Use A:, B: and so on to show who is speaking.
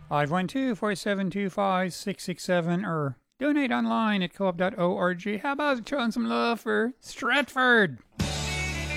A: 512-472-5667 or donate online at co-op.org. How about showing some love for Stratford?